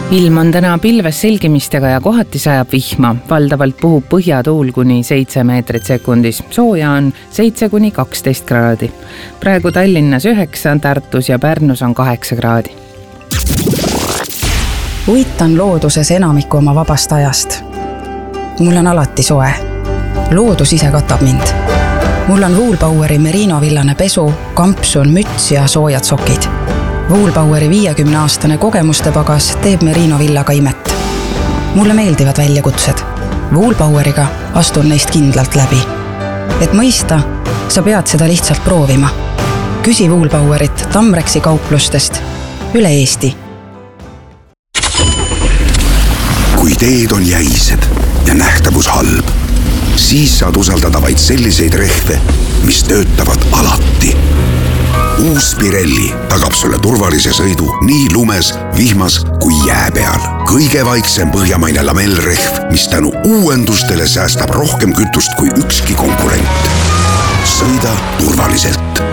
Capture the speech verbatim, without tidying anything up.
Ilm on täna pilves selgimistega ja kohati sajab vihma. Valdavalt puhub põhjatuul kuni seitse meetrit sekundis. Sooja on seitse kuni kaksteist kraadi. Praegu Tallinnas üheksa, Tartus ja Pärnus on kaheksa kraadi. Uitan looduses enamiku oma vabast ajast. Mul on alati soe. Loodus ise katab mind. Mul on Woolbaueri Merino villane pesu, kampsun, müts ja soojad sokid. Woolbaueri viiekümne aastane kogemuste pagas teeb Merino villaga imet. Mulle meeldivad väljakutsed. Woolbaueriga astun neist kindlalt läbi. Et mõista, sa pead seda lihtsalt proovima. Küsi Woolbauerit Tamreksi kauplustest üle Eesti. Kui teed on jäised ja nähtavus halb, siis saad usaldada vaid selliseid rehve, mis töötavad alati. Uus Pirelli tagab sulle turvalise sõidu nii lumes, vihmas kui jää peal. Kõige vaiksem põhjamaine lamellrehv, mis tänu uuendustele säästab rohkem kütust kui ükski konkurent. Sõida turvaliselt.